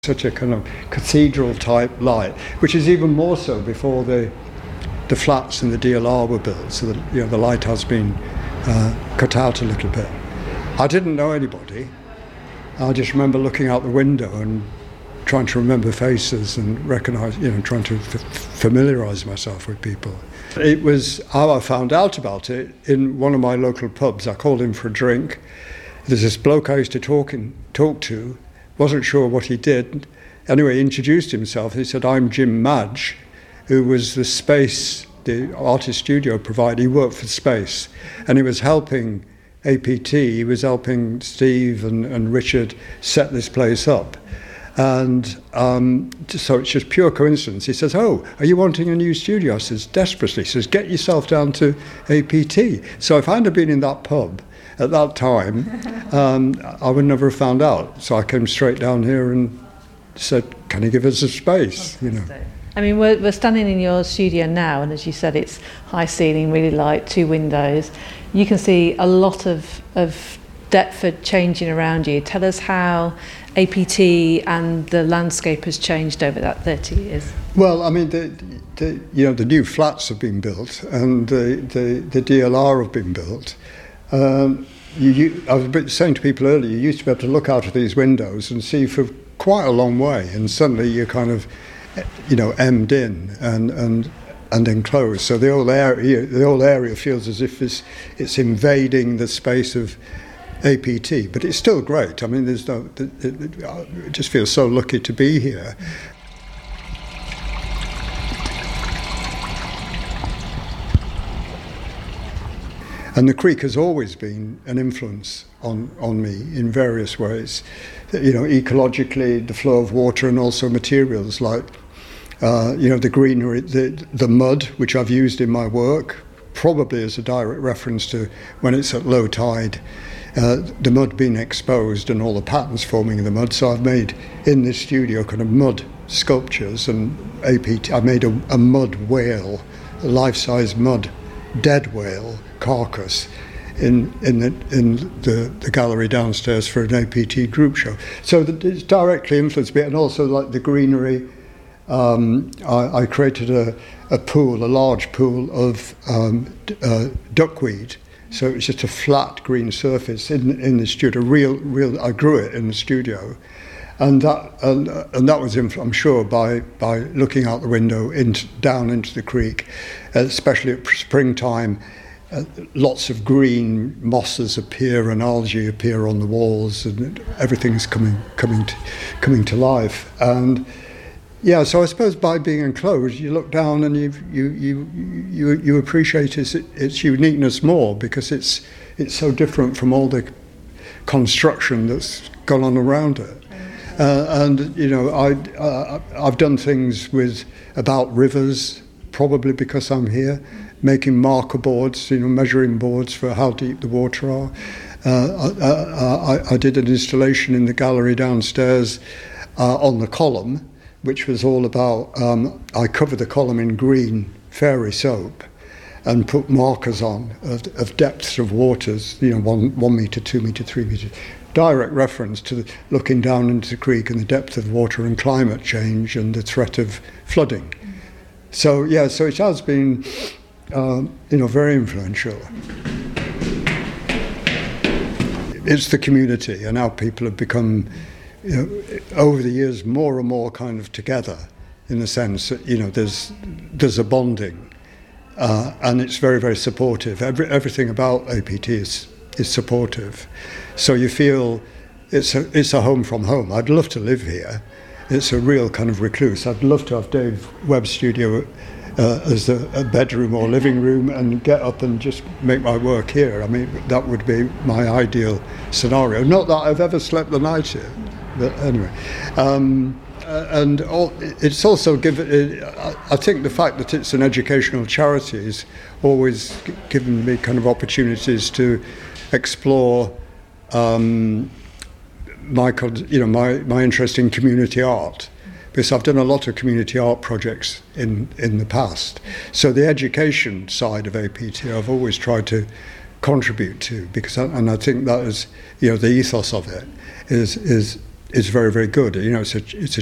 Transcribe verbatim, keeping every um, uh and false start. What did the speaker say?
Such a kind of cathedral type light, which is even more so before the the flats and the D L R were built, so that, you know, the light has been uh, cut out a little bit. I didn't know anybody. I just remember looking out the window and trying to remember faces and recognise, you know, trying to f- familiarise myself with people. It was how I found out about it in one of my local pubs. I called him for a drink. There's this bloke I used to talk in, talk to. Wasn't sure what he did. Anyway, he introduced himself. He said, "I'm Jim Madge," who was the Space, the artist studio provider. He worked for Space, and he was helping A P T. He was helping Steve and, and Richard set this place up. And um, so it's just pure coincidence. He says, "Oh, are you wanting a new studio?" I says, "Desperately." He says, "Get yourself down to A P T." So if I hadn't been in that pub at that time, um, I would never have found out. So I came straight down here and said, "Can you give us a space?" You know. I mean, we're, we're standing in your studio now, and as you said, it's high ceiling, really light, two windows. You can see a lot of, of Deptford changing around you. Tell us how A P T and the landscape has changed over that thirty years. Well, I mean, the, the you know the new flats have been built, and the the, the D L R have been built. Um, you, you, I was saying to people earlier, you used to be able to look out of these windows and see for quite a long way, and suddenly you're kind of, you know, hemmed in and and and enclosed. So the whole area, the whole area feels as if it's it's invading the space of A P T, but it's still great. I mean, there's no, it, it, it just feels so lucky to be here. And the creek has always been an influence on, on me in various ways. You know, ecologically, the flow of water, and also materials like, uh, you know, the greenery, the, the mud, which I've used in my work, probably as a direct reference to when it's at low tide, uh, the mud being exposed and all the patterns forming in the mud. So I've made, in this studio, kind of mud sculptures, and A P T, I made a, a mud whale, a life-size mud dead whale carcass in in the in the, the gallery downstairs for an A P T group show. So that it's directly influenced me, and also like the greenery. Um, I, I created a, a pool, a large pool of um, d- uh, duckweed. So it's just a flat green surface in in the studio. Real, real. I grew it in the studio, and that and, uh, and that was, influ- I'm sure, by by looking out the window into, down into the creek, especially at springtime. Uh, lots of green mosses appear and algae appear on the walls, and everything's coming coming to, coming to life. And yeah, so I suppose by being enclosed, you look down and you you you you, you appreciate its, its uniqueness more, because it's it's so different from all the construction that's gone on around it. Uh, and you know, I uh, I've done things with about rivers, probably because I'm here, making marker boards, you know, measuring boards for how deep the water are. Uh, I, I, I did an installation in the gallery downstairs uh, on the column, which was all about, um, I covered the column in green fairy soap and put markers on of, of depths of waters, you know, one, one metre, two metre, three metres. Direct reference to the, looking down into the creek and the depth of water and climate change and the threat of flooding. So, yeah, so it has been, uh, you know, very influential. It's the community, and how people have become, you know, over the years, more and more kind of together, in the sense that, you know, there's there's a bonding, uh, and it's very, very supportive. Every, everything about A P T is is supportive. So you feel it's a, it's a home from home. I'd love to live here. It's a real kind of recluse. I'd love to have Dave Webb's studio uh, as a, a bedroom or living room, and get up and just make my work here. I mean, that would be my ideal scenario. Not that I've ever slept the night here, but anyway. Um, uh, and all, it's also given, it, I think the fact that it's an educational charity has always g- given me kind of opportunities to explore um, my, you know, my, my interest in community art, because I've done a lot of community art projects in, in the past. So the education side of A P T I've always tried to contribute to, because I, and I think that is, you know, the ethos of it is is is very, very good. You know, it's a, it's a